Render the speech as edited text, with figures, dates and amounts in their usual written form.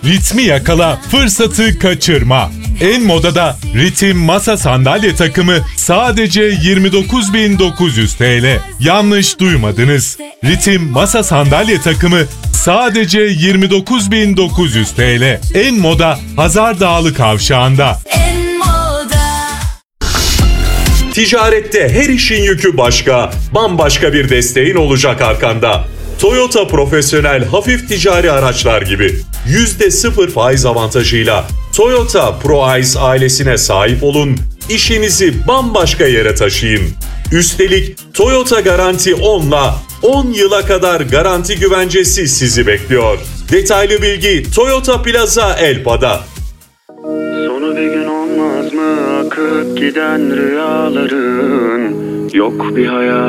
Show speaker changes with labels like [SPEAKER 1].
[SPEAKER 1] Ritmi yakala, fırsatı kaçırma. En modada ritim masa sandalye takımı sadece 29.900 TL. Yanlış duymadınız. Ritim masa sandalye takımı sadece 29.900 TL. En moda Hazardağlı Kavşağı'nda.
[SPEAKER 2] Ticarette her işin yükü başka, bambaşka bir desteğin olacak arkanda. Toyota Profesyonel Hafif Ticari Araçlar gibi %0 faiz avantajıyla Toyota ProAce ailesine sahip olun, işinizi bambaşka yere taşıyın. Üstelik Toyota Garanti 10'la 10 yıla kadar garanti güvencesi sizi bekliyor. Detaylı bilgi Toyota Plaza Elpa'da.
[SPEAKER 3] Sonu bir gün olmaz mı akıp giden rüyaların? Yok bir hayal.